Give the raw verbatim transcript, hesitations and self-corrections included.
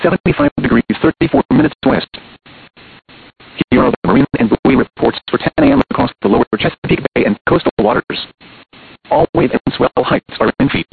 seventy-five degrees, thirty-four minutes west. Here are the marine and buoy reports for ten A M across the lower Chesapeake Bay and coastal waters. All wave and swell heights are in feet.